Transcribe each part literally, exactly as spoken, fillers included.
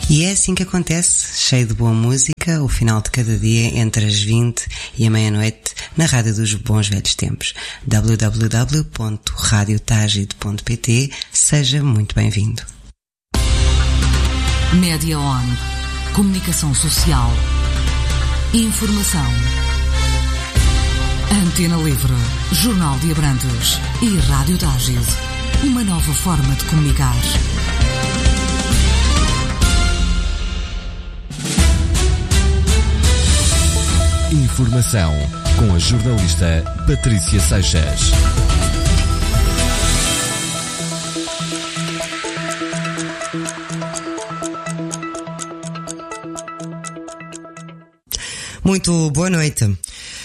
E é assim que acontece, cheio de boa música, o final de cada dia entre as vinte e a meia-noite na Rádio dos Bons Velhos Tempos. w w w ponto radio tagid ponto p t. Seja muito bem-vindo. Média On. Comunicação social. Informação. Antena Livre. Jornal de Abrantes. E Rádio Tagid. Uma nova forma de comunicar. Informação com a jornalista Patrícia Seixas. Muito boa noite.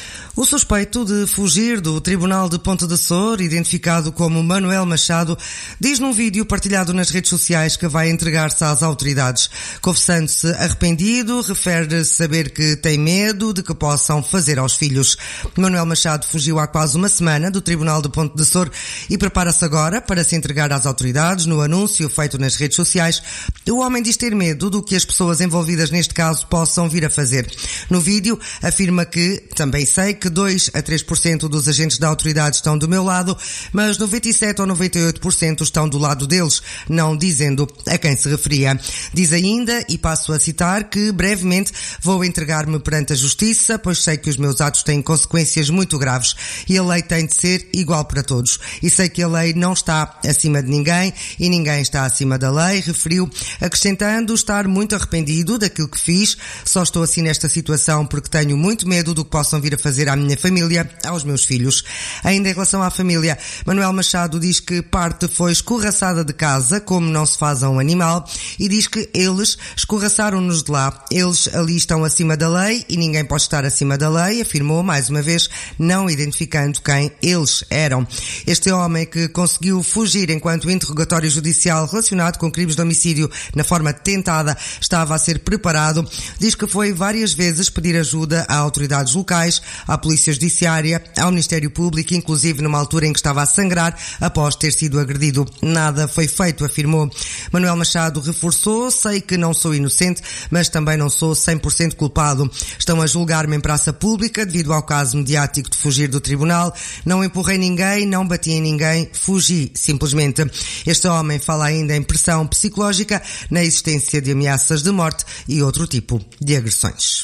O suspeito de fugir do Tribunal de Ponte de Açor, identificado como Manuel Machado, diz num vídeo partilhado nas redes sociais que vai entregar-se às autoridades. Confessando-se arrependido, refere saber que tem medo de que possam fazer aos filhos. Manuel Machado fugiu há quase uma semana do Tribunal de Ponte de Açor e prepara-se agora para se entregar às autoridades. No anúncio feito nas redes sociais, o homem diz ter medo do que as pessoas envolvidas neste caso possam vir a fazer. No vídeo, afirma que, também sei que dois a três por cento dos agentes da autoridade estão do meu lado, mas noventa e sete ou noventa e oito por cento estão do lado deles, não dizendo a quem se referia. Diz ainda, e passo a citar, que brevemente vou entregar-me perante a justiça, pois sei que os meus atos têm consequências muito graves e a lei tem de ser igual para todos. E sei que a lei não está acima de ninguém e ninguém está acima da lei, referiu, acrescentando estar muito arrependido daquilo que fiz. Só estou assim nesta situação porque tenho muito medo do que possam vir a fazer à minha família, aos meus filhos. Ainda em relação à família, Manuel Machado diz que parte foi escorraçada de casa, como não se faz a um animal, e diz que eles escorraçaram-nos de lá. Eles ali estão acima da lei e ninguém pode estar acima da lei, afirmou mais uma vez, não identificando quem eles eram. Este homem que conseguiu fugir enquanto o interrogatório judicial relacionado com crimes de homicídio na forma tentada estava a ser preparado, diz que foi várias vezes pedir ajuda a autoridades locais, à Polícia Judiciária, ao Ministério Público, inclusive numa altura em que estava a sangrar após ter sido agredido. Nada foi feito, afirmou. Manuel Machado reforçou, sei que não sou inocente, mas também não sou cem por cento culpado. Estão a julgar-me em praça pública devido ao caso mediático de fugir do tribunal. Não empurrei ninguém, não bati em ninguém, fugi, simplesmente. Este homem fala ainda em pressão psicológica, na existência de ameaças de morte e outro tipo de agressões.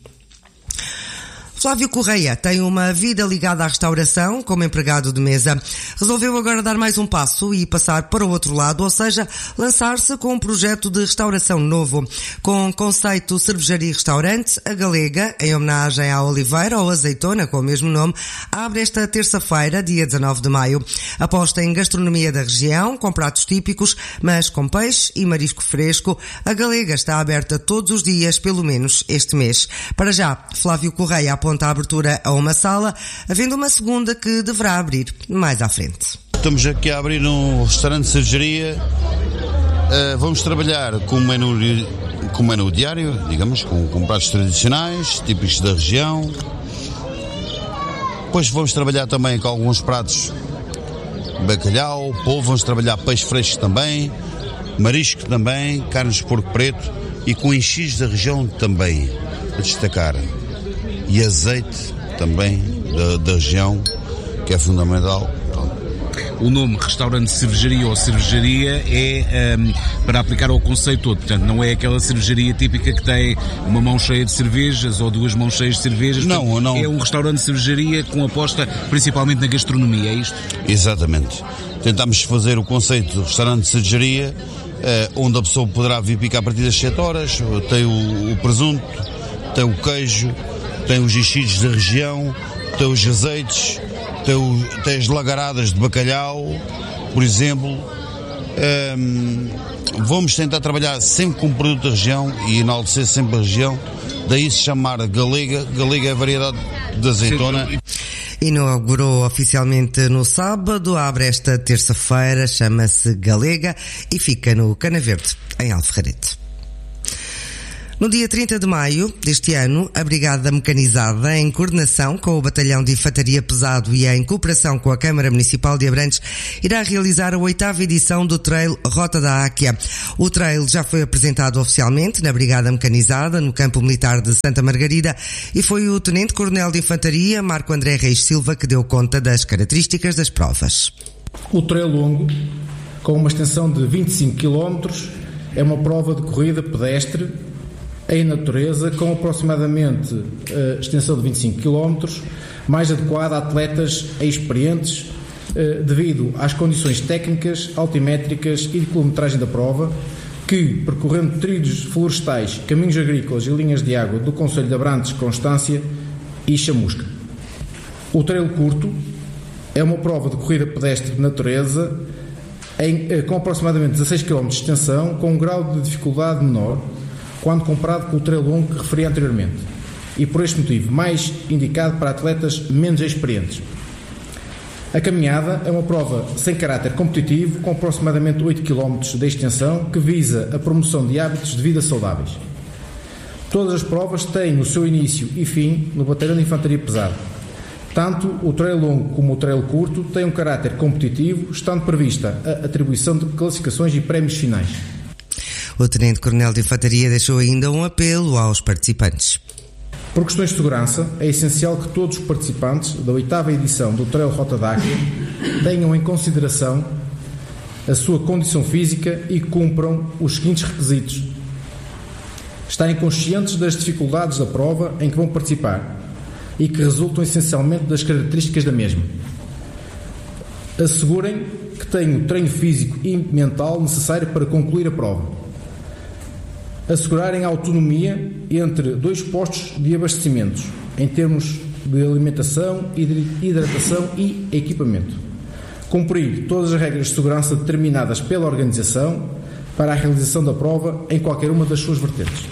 Flávio Correia tem uma vida ligada à restauração como empregado de mesa. Resolveu agora dar mais um passo e passar para o outro lado, ou seja, lançar-se com um projeto de restauração novo. Com conceito cervejaria e restaurante, a Galega, em homenagem à Oliveira ou Azeitona, com o mesmo nome, abre esta terça-feira, dia dezanove de maio. Aposta em gastronomia da região, com pratos típicos, mas com peixe e marisco fresco. A Galega está aberta todos os dias, pelo menos este mês. Para já, Flávio Correia aponta a abertura a uma sala, havendo uma segunda que deverá abrir mais à frente. Estamos aqui a abrir um restaurante de cervejaria. Uh, vamos trabalhar com um menu, com um menu diário, digamos, com, com pratos tradicionais, típicos da região. Depois vamos trabalhar também com alguns pratos bacalhau, polvo, vamos trabalhar peixe fresco também, marisco também, carnes de porco preto e com enchidos da região também, a destacar. E azeite também da, da região, que é fundamental. O nome restaurante cervejaria ou cervejaria é um, para aplicar ao conceito todo, portanto não é aquela cervejaria típica que tem uma mão cheia de cervejas ou duas mãos cheias de cervejas. Não, portanto, não. É um restaurante de cervejaria com aposta principalmente na gastronomia, é isto? Exatamente. Tentámos fazer o conceito de restaurante de cervejaria, eh, onde a pessoa poderá vir picar a partir das sete horas, tem o, o presunto, tem o queijo, tem os enchidos da região, tem os azeites, tem, o, tem as lagaradas de bacalhau, por exemplo. Um, vamos tentar trabalhar sempre com o produto da região e enaltecer sempre a região, daí se chamar Galega. Galega é a variedade de azeitona. Inaugurou oficialmente no sábado, abre esta terça-feira, chama-se Galega e fica no Cana Verde, em Alferrarete. No dia trinta de maio deste ano, a Brigada Mecanizada, em coordenação com o Batalhão de Infantaria Pesado e em cooperação com a Câmara Municipal de Abrantes, irá realizar a oitava edição do Trail Rota da Áquia. O trail já foi apresentado oficialmente na Brigada Mecanizada, no Campo Militar de Santa Margarida, e foi o Tenente-Coronel de Infantaria, Marco André Reis Silva, que deu conta das características das provas. O trail longo, com uma extensão de vinte e cinco quilómetros, é uma prova de corrida pedestre em natureza, com aproximadamente uh, extensão de vinte e cinco quilómetros, mais adequada a atletas experientes, uh, devido às condições técnicas, altimétricas e de quilometragem da prova, que, percorrendo trilhos florestais, caminhos agrícolas e linhas de água do concelho de Abrantes, Constância e Chamusca. O trail curto é uma prova de corrida pedestre de natureza em, uh, com aproximadamente dezasseis quilómetros de extensão, com um grau de dificuldade menor quando comparado com o trail longo que referi anteriormente, e por este motivo mais indicado para atletas menos experientes. A caminhada é uma prova sem caráter competitivo, com aproximadamente oito quilómetros de extensão, que visa a promoção de hábitos de vida saudáveis. Todas as provas têm o seu início e fim no Batalhão de Infantaria Pesada. Tanto o trail longo como o trail curto têm um caráter competitivo, estando prevista a atribuição de classificações e prémios finais. O Tenente-Coronel de Infantaria deixou ainda um apelo aos participantes. Por questões de segurança, é essencial que todos os participantes da oitava edição do Trail Rota da Áquia tenham em consideração a sua condição física e cumpram os seguintes requisitos: estarem conscientes das dificuldades da prova em que vão participar e que resultam essencialmente das características da mesma. Assegurem que têm o treino físico e mental necessário para concluir a prova. Assegurarem a autonomia entre dois postos de abastecimentos, em termos de alimentação, hidratação e equipamento. Cumprir todas as regras de segurança determinadas pela organização para a realização da prova em qualquer uma das suas vertentes.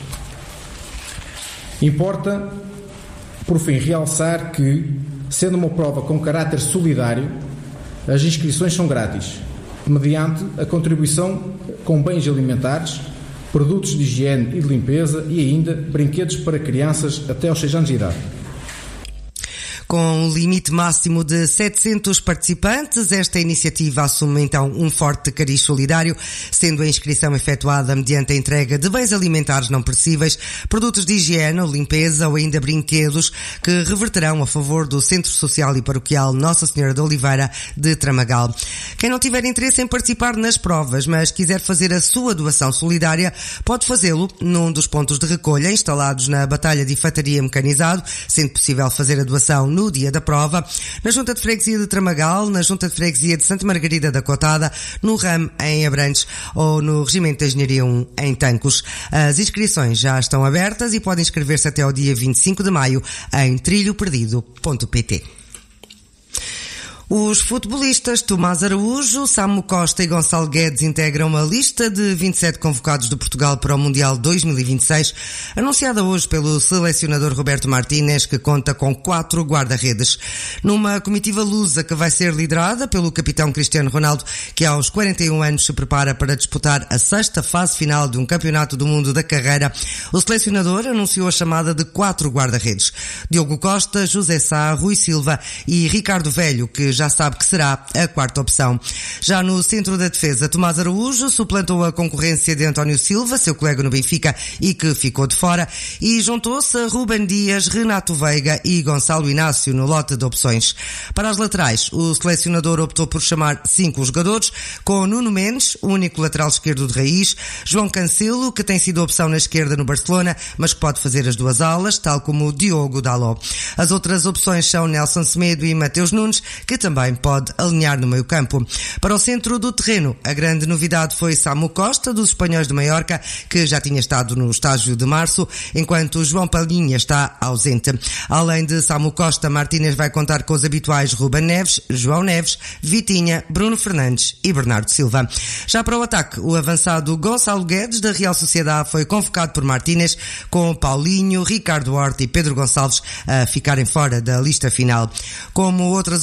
Importa, por fim, realçar que, sendo uma prova com caráter solidário, as inscrições são grátis, mediante a contribuição com bens alimentares, produtos de higiene e de limpeza e ainda brinquedos para crianças até aos seis anos de idade. Com um limite máximo de setecentos participantes, esta iniciativa assume então um forte cariz solidário, sendo a inscrição efetuada mediante a entrega de bens alimentares não perecíveis, produtos de higiene ou limpeza ou ainda brinquedos que reverterão a favor do Centro Social e Paroquial Nossa Senhora de Oliveira de Tramagal. Quem não tiver interesse em participar nas provas, mas quiser fazer a sua doação solidária, pode fazê-lo num dos pontos de recolha instalados na Batalha de Infantaria Mecanizado, sendo possível fazer a doação no dia da prova, na Junta de Freguesia de Tramagal, na Junta de Freguesia de Santa Margarida da Cotada, no RAM em Abrantes ou no Regimento de Engenharia um em Tancos. As inscrições já estão abertas e podem inscrever-se até ao dia vinte e cinco de maio em trilho perdido ponto pt. Os futebolistas Tomás Araújo, Samu Costa e Gonçalo Guedes integram a lista de vinte e sete convocados de Portugal para o Mundial dois mil e vinte e seis, anunciada hoje pelo selecionador Roberto Martínez, que conta com quatro guarda-redes. Numa comitiva lusa que vai ser liderada pelo capitão Cristiano Ronaldo, que aos quarenta e um anos se prepara para disputar a sexta fase final de um campeonato do mundo da carreira, o selecionador anunciou a chamada de quatro guarda-redes: Diogo Costa, José Sá, Rui Silva e Ricardo Velho, que já sabe que será a quarta opção. Já no centro da defesa, Tomás Araújo suplantou a concorrência de António Silva, seu colega no Benfica e que ficou de fora, e juntou-se a Ruben Dias, Renato Veiga e Gonçalo Inácio no lote de opções. Para as laterais, o selecionador optou por chamar cinco jogadores, com Nuno Mendes, o único lateral esquerdo de raiz, João Cancelo, que tem sido opção na esquerda no Barcelona, mas que pode fazer as duas alas, tal como o Diogo Dalot. As outras opções são Nelson Semedo e Mateus Nunes, que também pode alinhar no meio campo. Para o centro do terreno, a grande novidade foi Samu Costa, dos Espanhóis de Maiorca, que já tinha estado no estágio de março, enquanto João Palhinha está ausente. Além de Samu Costa, Martínez vai contar com os habituais Ruben Neves, João Neves, Vitinha, Bruno Fernandes e Bernardo Silva. Já para o ataque, o avançado Gonçalo Guedes, da Real Sociedade, foi convocado por Martínez, com Paulinho, Ricardo Horta e Pedro Gonçalves a ficarem fora da lista final. Como outras opções a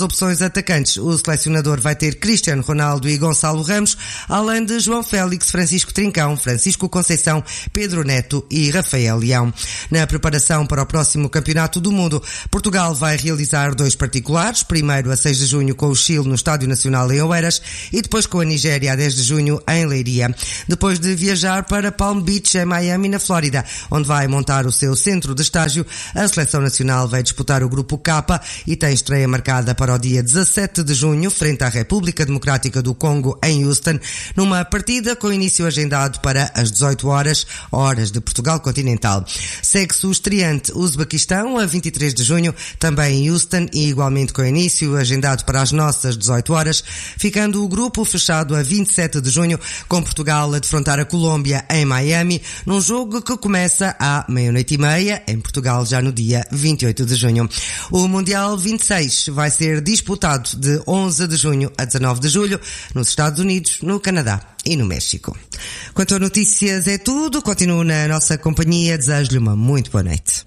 atacantes, o selecionador vai ter Cristiano Ronaldo e Gonçalo Ramos, além de João Félix, Francisco Trincão, Francisco Conceição, Pedro Neto e Rafael Leão. Na preparação para o próximo Campeonato do Mundo, Portugal vai realizar dois particulares, primeiro a seis de junho com o Chile no Estádio Nacional em Oeiras e depois com a Nigéria a dez de junho em Leiria. Depois de viajar para Palm Beach, em Miami, na Flórida, onde vai montar o seu centro de estágio, a Seleção Nacional vai disputar o Grupo K e tem estreia marcada para o dia dezassete de junho, frente à República Democrática do Congo, em Houston, numa partida com início agendado para as dezoito horas, horas de Portugal continental. Segue-se o estreante Uzbequistão, a vinte e três de junho, também em Houston e igualmente com início agendado para as nossas dezoito horas, ficando o grupo fechado a vinte e sete de junho, com Portugal a defrontar a Colômbia em Miami, num jogo que começa à meia-noite e meia, em Portugal já no dia vinte e oito de junho. O Mundial vinte e seis vai ser disputado de onze de junho a dezanove de julho, nos Estados Unidos, no Canadá e no México. Quanto a notícias é tudo, continuo na nossa companhia, desejo-lhe uma muito boa noite.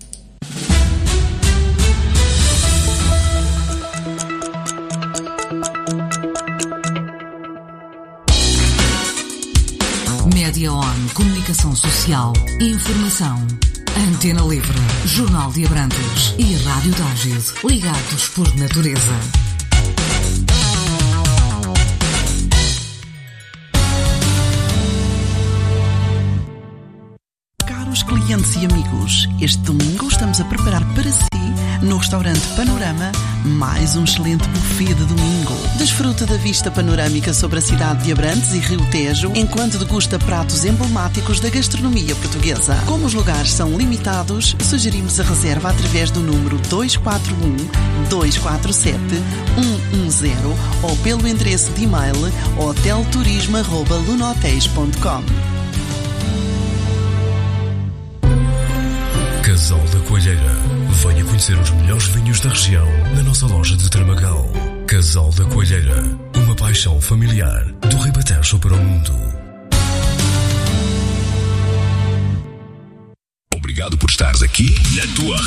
Média On, comunicação social, informação. Antena Livre, Jornal de Abrantes e Rádio Tágide, ligados por natureza. Caros clientes e amigos, este domingo estamos a preparar para si, no restaurante Panorama, mais um excelente buffet de domingo. Desfruta da vista panorâmica sobre a cidade de Abrantes e Rio Tejo, enquanto degusta pratos emblemáticos da gastronomia portuguesa. Como os lugares são limitados, sugerimos a reserva através do número dois quatro um, dois quatro sete, um um zero ou pelo endereço de e-mail hotelturismo arroba lunotéis ponto com. Casal da Coelheira. Venha conhecer os melhores vinhos da região na nossa loja de Tramagal. Casal da Coelheira. Uma paixão familiar do Ribatejo para o mundo. Obrigado por estares aqui na tua